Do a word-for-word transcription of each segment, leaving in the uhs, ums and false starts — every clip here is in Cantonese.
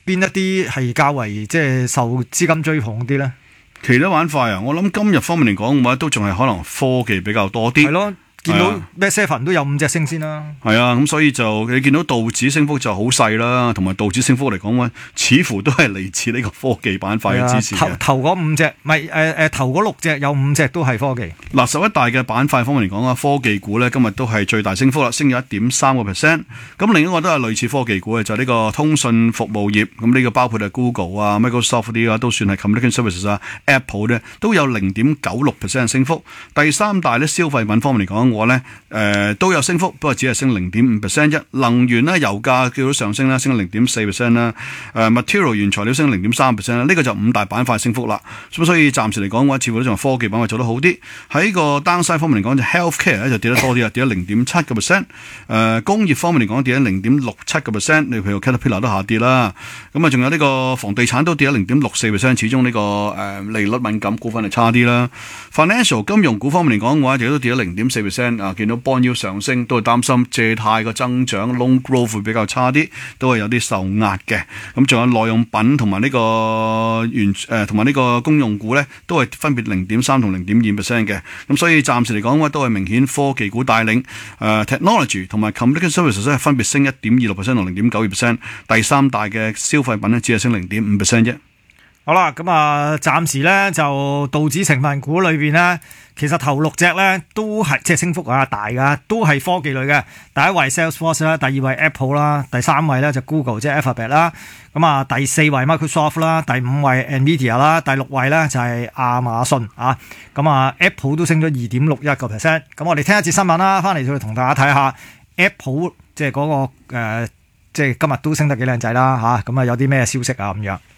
邊一啲係較為即係受資金追捧啲咧？ 其他板塊啊，我諗今日方面嚟講嘅話，都仲係可能科技比較多啲。 係咯。見到咩 seven 都有五隻升先啦， 係啊，咁所以就你見到道指升幅就好細啦，同埋道指升幅嚟講咧，似乎都係嚟自呢個科技板塊嘅支持嘅。 頭頭嗰五隻，唔係誒誒頭嗰六隻有五隻都係科技。 嗱，十一大嘅板塊方面嚟講啊，科技股咧今日都係最大升幅啦，升咗一點三個 percent。咁另一個都係類似科技股嘅，就係、是、呢個通訊服務業。咁呢個包括係 Google 啊、Microsoft 啲啊，都算係 Communication Services 啊、Apple 咧都有零點九六 percent 嘅升幅。第三大咧消費品方面嚟講嘅話咧，誒、呃。誒都有升幅，不過只係升零點五 percent 啫。能源咧，油價叫到上升啦，升咗零點四 percent 啦。誒 material 原材料升零點三 percent 啦。呢個就五大板塊升幅啦。咁所以暫時嚟講嘅話，似乎都仲係科技板塊做得好啲。喺個 downside 方面嚟講，就 healthcare 咧就跌得多啲啊，跌咗零點七個 percent。誒工業方面嚟講，跌咗零點六七個 percent。你譬如 Caterpillar 都下跌啦。咁啊，仲有呢個房地產都跌咗零點六四 percent。始終呢個誒利率敏感股份係差啲啦。Financial 金融股方面嚟講嘅話，亦都跌咗零點四 percent。啊，見到 bond yield上升，都係擔心借貸個增長 loan growth 會比較差啲，都係有啲受壓嘅。咁仲有耐用品同埋呢個原誒同埋呢個公用股咧，都係分別零點三同零點二 percent 嘅。咁所以暫時嚟講嘅話，都係明顯科技股帶領。誒、呃、technology 同埋 communication services 係分別升一點二六 percent 同零點九二 percent。第三大嘅消費品咧，只係升零點五 percent 啫。 好啦，咁啊，暫時咧就道指成分股裏邊咧，其實頭六隻咧都係即係升幅啊大噶，都係科技類嘅。第一位 Salesforce 啦，第二位 Apple 啦，第三位咧就 Google 即係 Alphabet 啦。咁啊，第四位 Microsoft 啦，第五位 Nvidia 啦，第六位咧就係亞馬遜啊。咁啊 Apple 都升咗二點六一個 percent。咁我哋聽一節新聞啦，翻嚟再同大家睇下 Apple 即係嗰個誒，即係今日都升得幾靚仔啦嚇。咁啊有啲咩消息啊咁樣？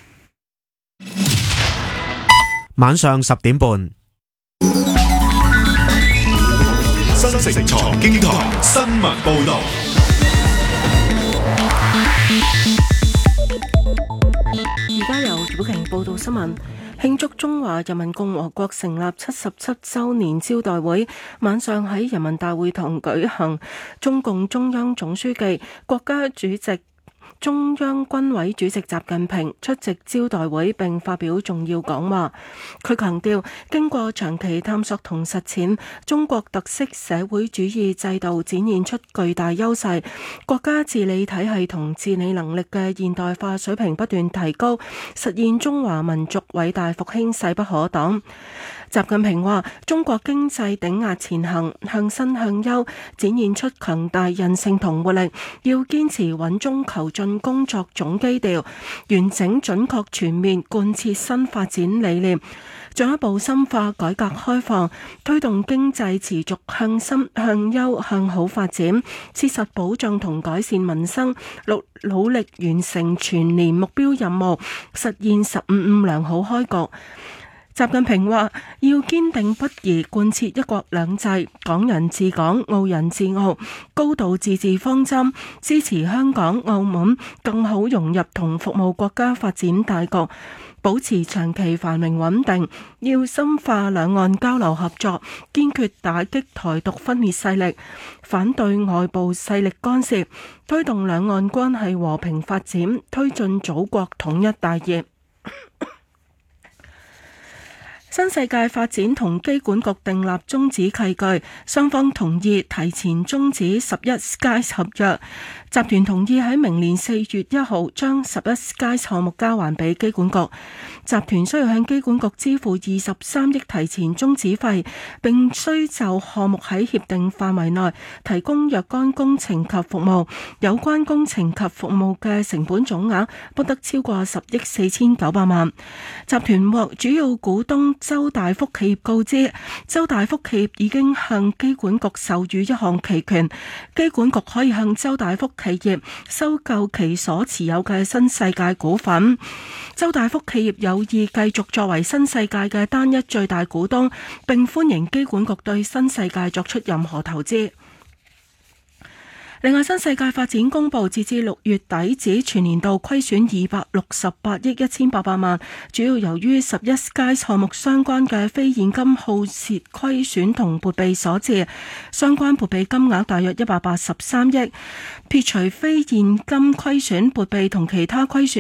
晚上十點半， 新城財經台新聞報道。 而家由主持報道新聞，慶祝中華人民共和國成立七十七週年招待會晚上喺人民大會堂舉行，中共中央總書記、國家主席、中央軍委主席習近平出席招待會並發表重要講話。佢強調，經過長期探索同實踐，中國特色社會主義制度展現出巨大優勢，國家治理體系同治理能力嘅現代化水平不斷提高，實現中華民族偉大復興勢不可擋。習近平話：中國經濟頂壓前行，向新向優，展現出強大韌性同活力。要堅持穩中求進工作總基調，完整準確全面貫徹新發展理念，進一步深化改革開放，推動經濟持續向新向優向好發展，切實保障同改善民生，努努力完成全年目標任務，實現十五五良好開局。習近平話：要堅定不移貫徹一國兩制、港人治港、澳人治澳、高度自治方針，支持香港、澳門更好融入同服務國家發展大局，保持長期繁榮穩定。要深化兩岸交流合作，堅決打擊台獨分裂勢力，反對外部勢力干涉，推動兩岸關係和平發展，推進祖國統一大業。新世界發展同機管局訂立終止契據，雙方同意提前終止十一 Skies 合約。集團同意喺明年四月一號將十一 Skies 項目交還俾機管局。集團需要向機管局支付二十三億提前終止費，並需就項目喺協定範圍內提供若干工程及服務。有關工程及服務嘅成本總額不得超過十億四千九百萬。集團獲主要股東周大福企業告知，周大福企業已經向機管局授予一項期權，機管局可以向周大福企業收購其所持有嘅新世界股份。周大福企業有意繼續作為新世界嘅單一最大股東，並歡迎機管局對新世界作出任何投資。另外，新世界發展公佈，截至六月底止全年度虧損二百六十八億一千八百萬，主要由於十一 Sky 項目相關嘅非現金耗蝕虧損同撥備所致，相關撥備金額大約一百八十三億，撇除非現金虧損、撥備同其他虧損。